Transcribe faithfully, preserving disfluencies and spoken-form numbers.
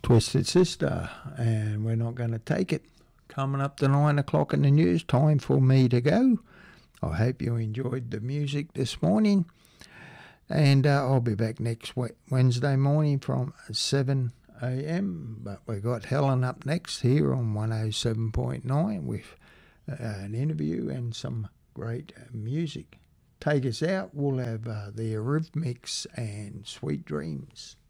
Twisted Sister, and we're not going to take it. Coming up to nine o'clock in the news, time for me to go. I hope you enjoyed the music this morning, and uh, I'll be back next Wednesday morning from seven a.m. But we've got Helen up next here on one oh seven point nine with uh, an interview and some great music. Take us out, we'll have uh, the Eurythmics and Sweet Dreams.